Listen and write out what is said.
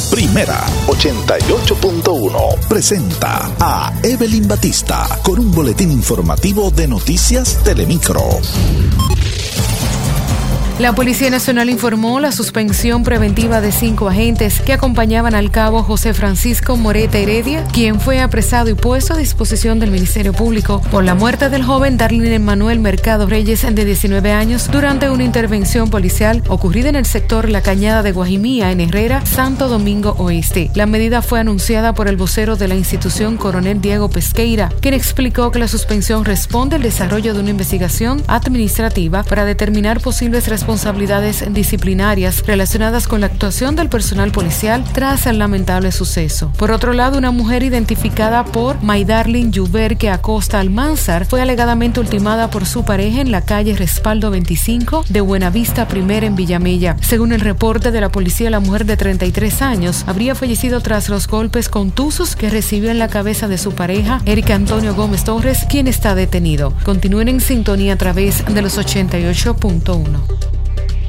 Primera 88.1 presenta a Evelyn Batista con un boletín informativo de Noticias Telemicro. La Policía Nacional informó la suspensión preventiva de 5 agentes que acompañaban al cabo José Francisco Moreta Heredia, quien fue apresado y puesto a disposición del Ministerio Público por la muerte del joven Darlene Manuel Mercado Reyes, de 19 años, durante una intervención policial ocurrida en el sector La Cañada de Guajimía, en Herrera, Santo Domingo Oeste. La medida fue anunciada por el vocero de la institución, coronel Diego Pesqueira, quien explicó que la suspensión responde al desarrollo de una investigación administrativa para determinar posibles responsabilidades disciplinarias relacionadas con la actuación del personal policial tras el lamentable suceso. Por otro lado, una mujer identificada por Maydarlin Yuberque Acosta Almanzar fue alegadamente ultimada por su pareja en la calle Respaldo 25 de Buenavista Primera en Villamella. Según el reporte de la policía, la mujer de 33 años habría fallecido tras los golpes contusos que recibió en la cabeza de su pareja, Eric Antonio Gómez Torres, quien está detenido. Continúen en sintonía a través de los 88.1.